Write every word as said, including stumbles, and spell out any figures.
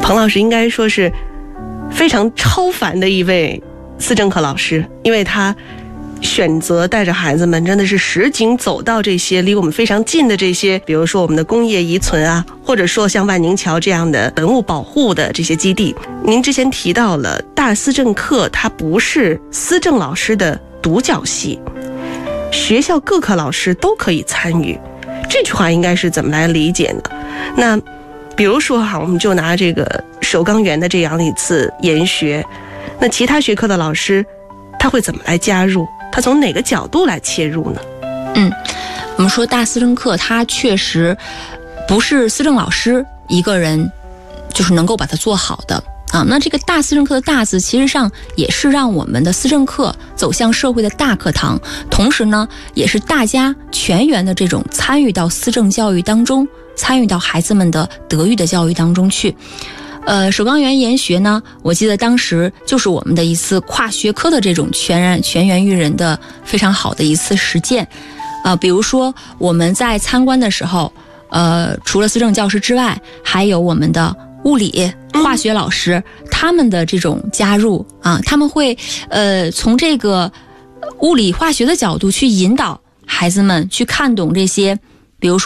彭老师应该说是非常超凡的一位思政课老师，因为他选择带着孩子们真的是实景走到这些离我们非常近的这些，比如说我们的工业遗存啊，或者说像万宁桥这样的文物保护的这些基地。您之前提到了大思政课它不是思政老师的独角戏，学校各科老师都可以参与，这句话应该是怎么来理解呢？那比如说哈，我们就拿这个首钢园的这样一次研学，那其他学科的老师他会怎么来加入？他从哪个角度来切入呢？ 嗯，我们说大思政课它确实不是思政老师一个人就是能够把它做好的啊。那这个大思政课的大字其实上也是让我们的思政课走向社会的大课堂，同时呢也是大家全员的这种参与到思政教育当中，参与到孩子们的德育的教育当中去。呃，首钢园研学呢，我记得当时就是我们的一次跨学科的这种全然全员育人的非常好的一次实践。呃，比如说我们在参观的时候，呃，除了思政教师之外，还有我们的物理、化学老师，嗯、他们的这种加入啊，他们会呃从这个物理化学的角度去引导孩子们去看懂这些，比如说。